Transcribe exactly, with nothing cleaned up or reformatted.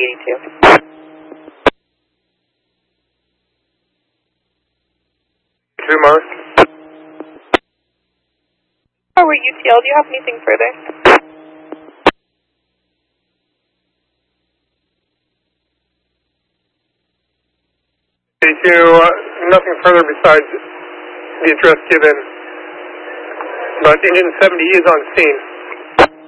eighty-two. Two Mars. Tower U T L, do you have anything further? eighty-two, uh, nothing further besides the address given, but engine seventy is on scene.